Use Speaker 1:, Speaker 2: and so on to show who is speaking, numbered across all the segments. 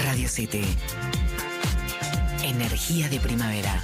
Speaker 1: Radio City. Energía de primavera.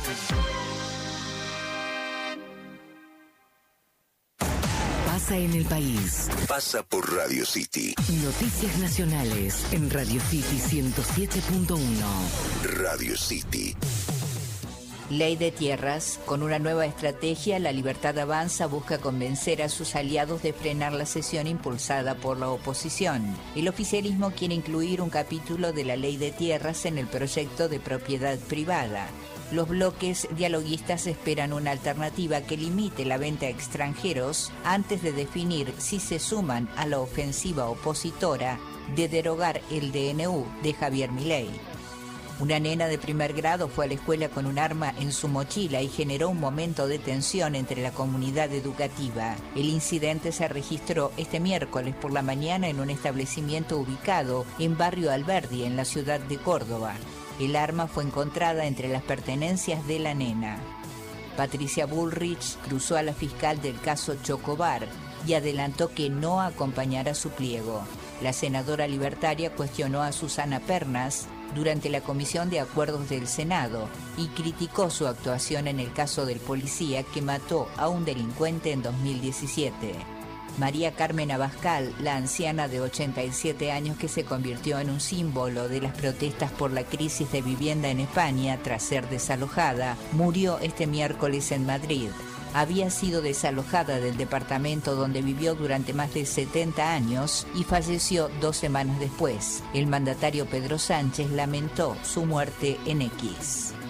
Speaker 1: Pasa en el país.
Speaker 2: Pasa por Radio City.
Speaker 1: Noticias nacionales en Radio City 107.1.
Speaker 2: Radio City.
Speaker 3: Ley de tierras. Con una nueva estrategia, La Libertad Avanza busca convencer a sus aliados de frenar la sesión impulsada por la oposición. El oficialismo quiere incluir un capítulo de la Ley de Tierras en el proyecto de propiedad privada. Los bloques dialoguistas esperan una alternativa que limite la venta a extranjeros antes de definir si se suman a la ofensiva opositora de derogar el DNU de Javier Milei. Una nena de primer grado fue a la escuela con un arma en su mochila y generó un momento de tensión entre la comunidad educativa. El incidente se registró este miércoles por la mañana en un establecimiento ubicado en Barrio Alberdi, en la ciudad de Córdoba. El arma fue encontrada entre las pertenencias de la nena. Patricia Bullrich cruzó a la fiscal del caso Chocobar y adelantó que no acompañará su pliego. La senadora libertaria cuestionó a Susana Pernas durante la Comisión de Acuerdos del Senado y criticó su actuación en el caso del policía que mató a un delincuente en 2017. María Carmen Abascal, la anciana de 87 años que se convirtió en un símbolo de las protestas por la crisis de vivienda en España tras ser desalojada, murió este miércoles en Madrid. Había sido desalojada del departamento donde vivió durante más de 70 años y falleció 2 semanas después. El mandatario Pedro Sánchez lamentó su muerte en X.